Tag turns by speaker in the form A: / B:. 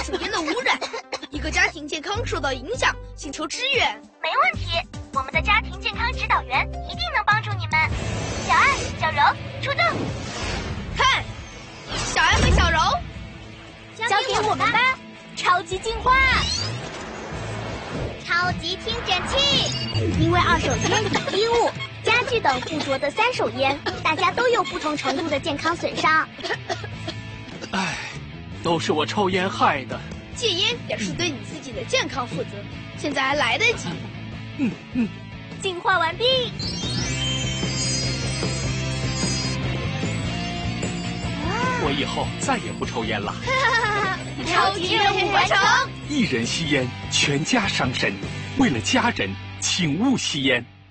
A: 首烟的污染，一个家庭健康受到影响，请求支援。
B: 没问题，我们的家庭健康指导员一定能帮助你们。小爱、小柔出动，
A: 看，小爱和小柔，
B: 交给我们吧！超级进化，超级听诊器。因为二手烟、衣物、家具等附着的三手烟，大家都有不同程度的健康损伤。
C: 唉，都是我抽烟害的。
A: 戒烟表示对你自己的健康负责，现在还来得及。
B: 进化完毕。
C: 我以后再也不抽烟了。
B: 超级任务完成。
C: 一人吸烟，全家伤身。为了家人，请勿吸烟。